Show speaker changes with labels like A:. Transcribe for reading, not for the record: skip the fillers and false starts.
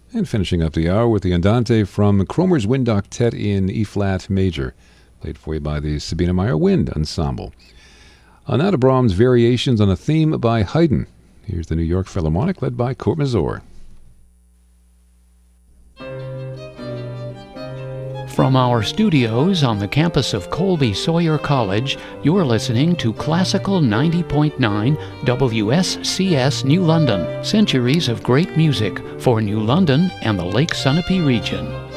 A: And finishing up the hour with the Andante from Kromer's Wind Octet in E-flat major, played for you by the Sabina Meyer Wind Ensemble. Now to Brahms' Variations on a Theme by Haydn. Here's the New York Philharmonic, led by Kurt Masur.
B: From our studios on the campus of Colby Sawyer College, you're listening to Classical 90.9 WSCS New London. Centuries of great music for New London and the Lake Sunapee region.